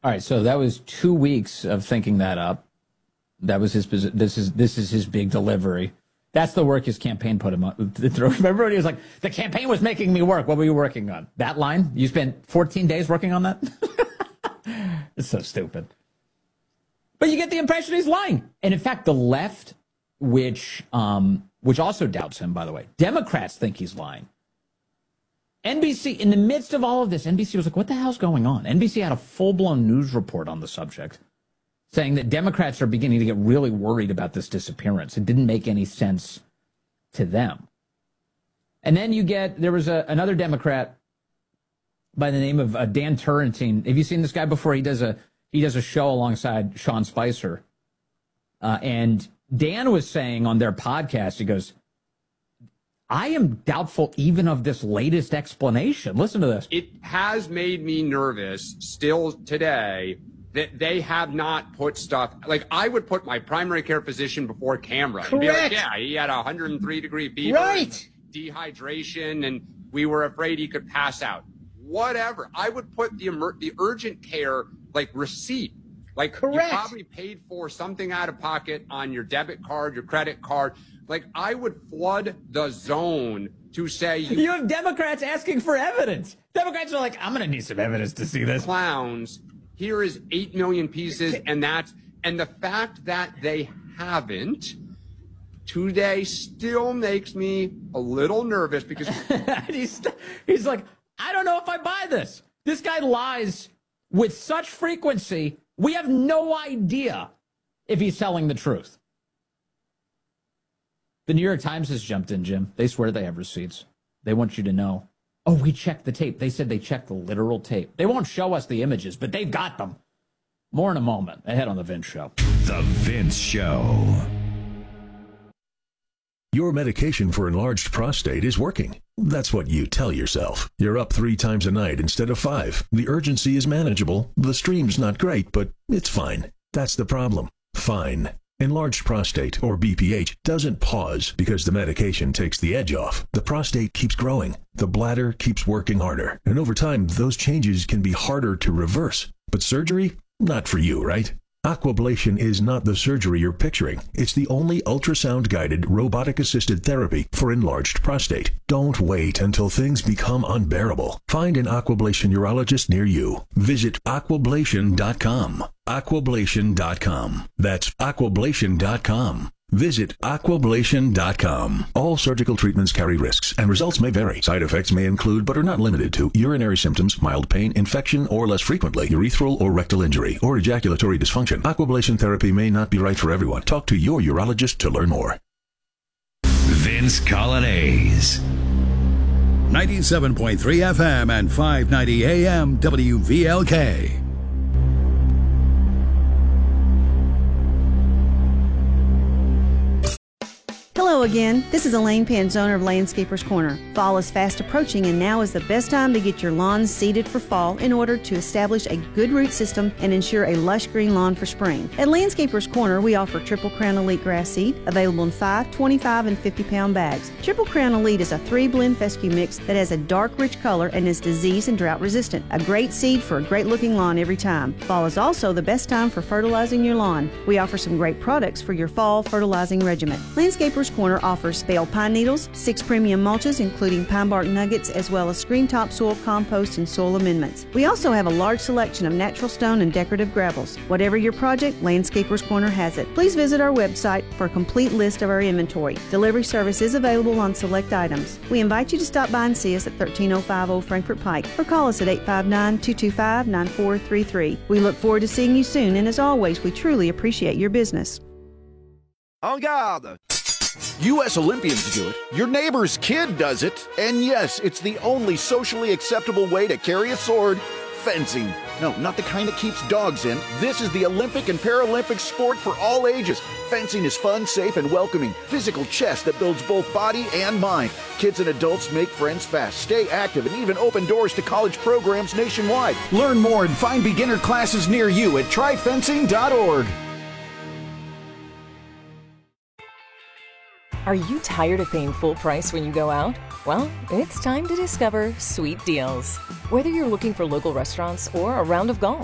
All right, so that was 2 weeks of thinking that up. That was his. This is his big delivery. That's the work his campaign put him on. Remember when he was like, the campaign was making me work. What were you working on? That line? You spent 14 days working on that? It's so stupid. But you get the impression he's lying. And in fact, the left, which also doubts him, by the way, Democrats think he's lying. NBC, in the midst of all of this, NBC was like, what the hell's going on? NBC had a full-blown news report on the subject, saying that Democrats are beginning to get really worried about this disappearance. It didn't make any sense to them. And then there was another Democrat by the name of Dan Turrentine. Have you seen this guy before? He does a show alongside Sean Spicer. And Dan was saying on their podcast, he goes, I am doubtful even of this latest explanation. Listen to this. It has made me nervous still today that they have not put stuff, like I would put my primary care physician before camera. Correct. And be like, yeah, he had 103-degree fever, right, dehydration, and we were afraid he could pass out. Whatever. I would put the urgent care, like, receipt. Like, correct, you probably paid for something out of pocket on your debit card, your credit card. Like, I would flood the zone to say you have Democrats asking for evidence. Democrats are like, I'm going to need some evidence to see this. Clowns. Here is 8 million pieces, and the fact that they haven't today still makes me a little nervous because he's like, I don't know if I buy this. This guy lies with such frequency. We have no idea if he's telling the truth. The New York Times has jumped in, Jim. They swear they have receipts. They want you to know. Oh, we checked the tape. They said they checked the literal tape. They won't show us the images, but they've got them. More in a moment. Ahead on The Vince Show. The Vince Show. Your medication for enlarged prostate is working. That's what you tell yourself. You're up 3 times a night instead of 5. The urgency is manageable. The stream's not great, but it's fine. That's the problem. Fine. Enlarged prostate, or BPH, doesn't pause because the medication takes the edge off. The prostate keeps growing. The bladder keeps working harder. And over time, those changes can be harder to reverse. But surgery? Not for you, right? Aquablation is not the surgery you're picturing. It's the only ultrasound-guided, robotic-assisted therapy for enlarged prostate. Don't wait until things become unbearable. Find an Aquablation urologist near you. Visit aquablation.com. Aquablation.com. That's aquablation.com. Visit aquablation.com. All surgical treatments carry risks, and results may vary. Side effects may include, but are not limited to, urinary symptoms, mild pain, infection, or less frequently, urethral or rectal injury, or ejaculatory dysfunction. Aquablation therapy may not be right for everyone. Talk to your urologist to learn more. Vince Coglianese. 97.3 FM and 590 AM WVLK. Hello again. This is Elaine Pence, owner of Landscapers Corner. Fall is fast approaching, and now is the best time to get your lawns seeded for fall in order to establish a good root system and ensure a lush green lawn for spring. At Landscapers Corner, we offer Triple Crown Elite grass seed, available in 5, 25, and 50-pound bags. Triple Crown Elite is a 3-blend fescue mix that has a dark, rich color and is disease and drought resistant. A great seed for a great-looking lawn every time. Fall is also the best time for fertilizing your lawn. We offer some great products for your fall fertilizing regimen. Landscapers Corner offers bale pine needles, 6 premium mulches including pine bark nuggets, as well as screen top soil compost and soil amendments. We also have a large selection of natural stone and decorative gravels. Whatever your project, Landscapers Corner has it. Please visit our website for a complete list of our inventory. Delivery service is available on select items. We invite you to stop by and see us at 1305 Old Frankfort Pike or call us at 859-225-9433. We look forward to seeing you soon, and as always, we truly appreciate your business. En garde! U.S. Olympians do it, your neighbor's kid does it, and yes, it's the only socially acceptable way to carry a sword, fencing. No, not the kind that keeps dogs in. This is the Olympic and Paralympic sport for all ages. Fencing is fun, safe, and welcoming. Physical chess that builds both body and mind. Kids and adults make friends fast, stay active, and even open doors to college programs nationwide. Learn more and find beginner classes near you at tryfencing.org. Are you tired of paying full price when you go out? Well, it's time to discover Sweet Deals. Whether you're looking for local restaurants or a round of golf,